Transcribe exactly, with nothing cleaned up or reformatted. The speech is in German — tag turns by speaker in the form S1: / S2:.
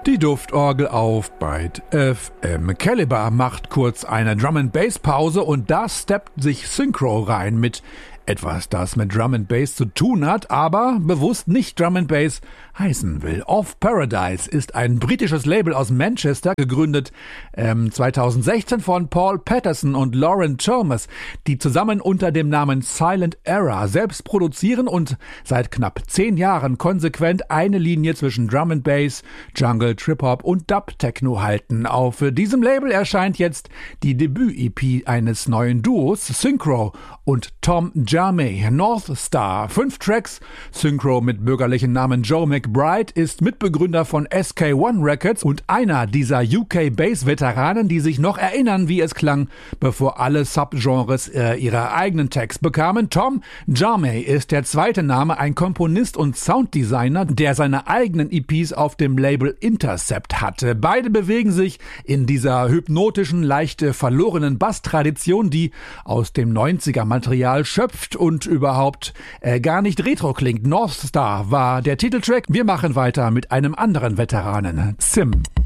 S1: Die Duftorgel auf Byte F M. Calibre macht kurz eine Drum-and-Bass-Pause und da steppt sich Synkro rein mit etwas, das mit Drum and Bass zu tun hat, aber bewusst nicht Drum and Bass heißen will. Off Paradise ist ein britisches Label aus Manchester, gegründet ähm, zweitausendsechzehn von Paul Patterson und Lauren Chalmers, die zusammen unter dem Namen Silent Era selbst produzieren und seit knapp zehn Jahren konsequent eine Linie zwischen Drum and Bass, Jungle, Trip-Hop und Dub-Techno halten. Auf diesem Label erscheint jetzt die Debüt-E P eines neuen Duos, Synkro und Tom Jarmey, North Star. Fünf Tracks. Synkro mit bürgerlichen Namen Joe McBride ist Mitbegründer von S K eins Records und einer dieser U K-Bass-Veteranen, die sich noch erinnern, wie es klang, bevor alle Subgenres äh, ihre eigenen Tags bekamen. Tom Jarmey ist der zweite Name, ein Komponist und Sounddesigner, der seine eigenen E Ps auf dem Label Intercept hatte. Beide bewegen sich in dieser hypnotischen, leicht verlorenen Bass-Tradition, die aus dem neunziger-Material schöpft und überhaupt äh, gar nicht retro klingt. North Star war der Titeltrack. Wir machen weiter mit einem anderen Veteranen, Sim.